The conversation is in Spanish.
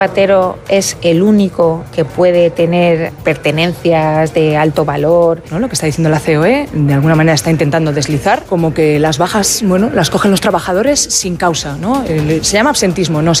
zapatero es el único que puede tener pertenencias de alto valor. ¿No? Lo que está diciendo la COE, de alguna manera está intentando deslizar, como que las bajas, las cogen los trabajadores sin causa, ¿no? Se llama absentismo, no